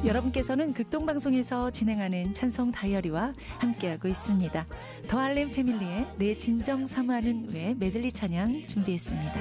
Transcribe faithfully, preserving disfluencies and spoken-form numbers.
여러분께서는 극동방송에서 진행하는 찬송 다이어리와 함께하고 있습니다. 더 알렘 패밀리의 내 진정 사모하는 외 메들리 찬양 준비했습니다.